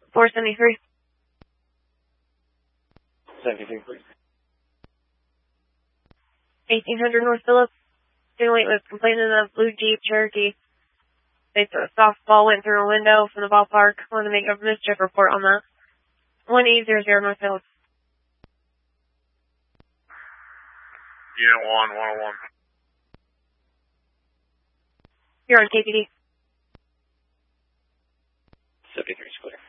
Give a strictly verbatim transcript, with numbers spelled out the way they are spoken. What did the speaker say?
four seventy-three. seventy-three. eighteen hundred North Phillips. Student was complaining of blue Jeep Cherokee. They threw a softball, went through a window from the ballpark. Wanted to make a mischief report on that. one eight zero zero North Phillips. Unit one, one oh one. You're on K P D. seventy-three is clear.